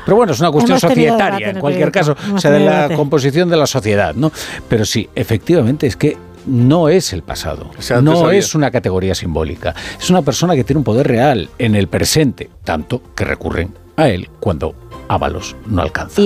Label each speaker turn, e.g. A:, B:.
A: Pero bueno, es una cuestión societaria, en cualquier caso, o sea, de la composición de la sociedad, ¿no? Pero sí, efectivamente, es que no es el pasado, no es una categoría simbólica, es una persona que tiene un poder real en el presente, tanto que recurren a él cuando Ábalos no alcanza.